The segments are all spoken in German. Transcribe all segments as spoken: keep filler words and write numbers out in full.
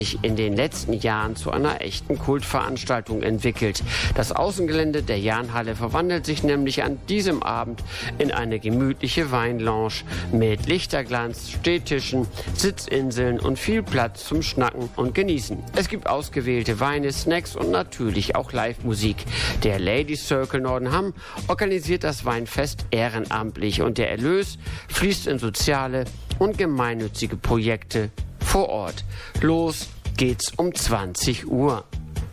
in den letzten Jahren zu einer echten Kultveranstaltung entwickelt. Das Außengelände der Jahnhalle verwandelt sich nämlich an diesem Abend in eine gemütliche Weinlounge mit Lichterglanz, Stehtischen, Sitzinseln und viel Platz zum Schnacken und Genießen. Es gibt ausgewählte Weine, Snacks und natürlich auch Live-Musik. Der Ladies Circle Nordenham organisiert das Weinfest ehrenamtlich und der Erlös fließt in soziale und gemeinnützige Projekte vor Ort. Los geht's um zwanzig Uhr.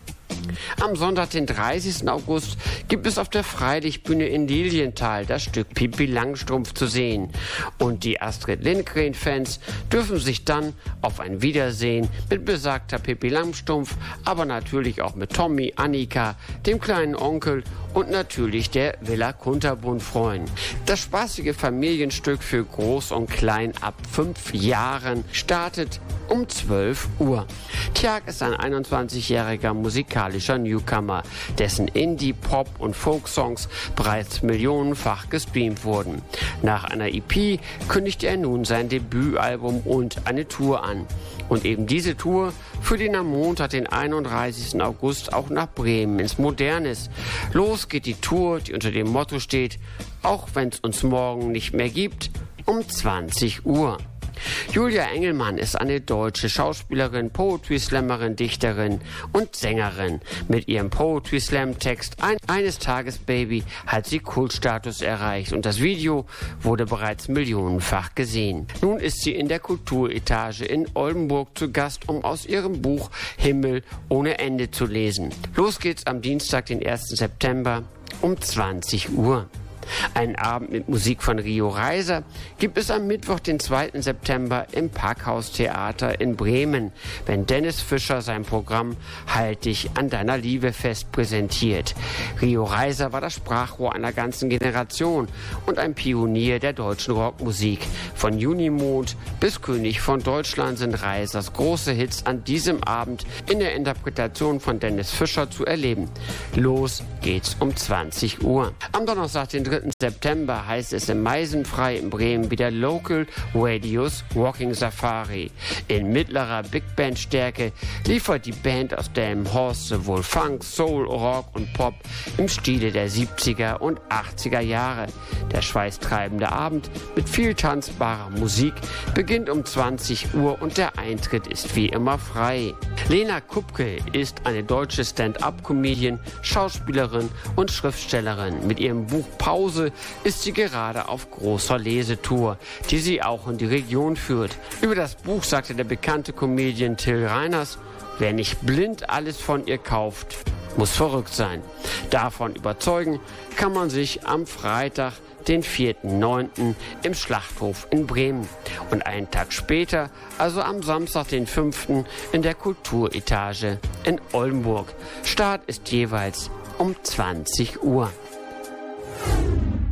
Am Sonntag, den dreißigsten August, gibt es auf der Freilichtbühne in Lilienthal das Stück Pippi Langstrumpf zu sehen. Und die Astrid Lindgren-Fans dürfen sich dann auf ein Wiedersehen mit besagter Pippi Langstrumpf, aber natürlich auch mit Tommy, Annika, dem kleinen Onkel und natürlich der Villa Kunterbund freuen. Das spaßige Familienstück für Groß und Klein ab fünf Jahren startet um zwölf Uhr. Tjag ist ein einundzwanzigjähriger musikalischer Newcomer, dessen Indie-, Pop- und Folk-Songs bereits millionenfach gestreamt wurden. Nach einer E P kündigt er nun sein Debütalbum und eine Tour an. Und eben diese Tour führt ihn am Montag, den einunddreißigsten August, auch nach Bremen ins Modernes. Los geht die Tour, die unter dem Motto steht: Auch wenn es uns morgen nicht mehr gibt, um zwanzig Uhr. Julia Engelmann ist eine deutsche Schauspielerin, Poetry-Slammerin, Dichterin und Sängerin. Mit ihrem Poetry-Slam-Text ein, Eines Tages Baby hat sie Kultstatus erreicht und das Video wurde bereits millionenfach gesehen. Nun ist sie in der Kulturetage in Oldenburg zu Gast, um aus ihrem Buch Himmel ohne Ende zu lesen. Los geht's am Dienstag, den ersten September um zwanzig Uhr. Einen Abend mit Musik von Rio Reiser gibt es am Mittwoch, den zweiten September im Parkhaustheater in Bremen, wenn Dennis Fischer sein Programm Halt dich an deiner Liebe fest präsentiert. Rio Reiser war das Sprachrohr einer ganzen Generation und ein Pionier der deutschen Rockmusik. Von Junimond bis König von Deutschland sind Reisers große Hits an diesem Abend in der Interpretation von Dennis Fischer zu erleben. Los geht's um zwanzig Uhr. Am Donnerstag, den dritten September, heißt es im Meisenfrei in Bremen wieder Local Radios Walking Safari. In mittlerer Big Band Stärke liefert die Band aus Delmenhorst sowohl Funk, Soul, Rock und Pop im Stile der siebziger und achtziger Jahre. Der schweißtreibende Abend mit viel tanzbarer Musik beginnt um zwanzig Uhr und der Eintritt ist wie immer frei. Lena Kupke ist eine deutsche Stand-up-Comedian, Schauspielerin und Schriftstellerin. Mit ihrem Buch Pause ist sie gerade auf großer Lesetour, die sie auch in die Region führt. Über das Buch sagte der bekannte Comedian Till Reiners: Wer nicht blind alles von ihr kauft, muss verrückt sein. Davon überzeugen kann man sich am Freitag, den vierten neunten im Schlachthof in Bremen und einen Tag später, also am Samstag, den fünften in der Kulturetage in Oldenburg. Start ist jeweils um zwanzig Uhr.